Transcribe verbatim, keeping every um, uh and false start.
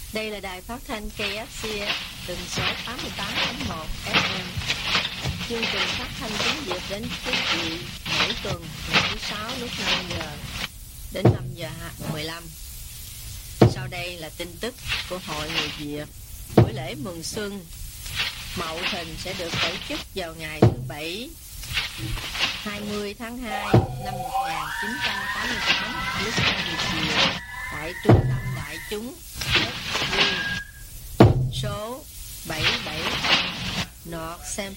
Đây là đài phát thanh ca ép xê ét, tần số tám mươi tám chấm một ép em. Chương trình phát thanh tiếng Việt đến quý vị mỗi tuần ngày thứ sáu lúc năm giờ đến năm giờ mười lăm. Sau đây là tin tức của Hội Người Việt. Buổi lễ mừng xuân Mậu Thìn sẽ được tổ chức vào ngày thứ Bảy hai mươi tháng hai năm một nghìn chín trăm tám mươi tám lúc hai giờ chiều tại Trung tâm Đại chúng ét vê số bảy bảy North Saint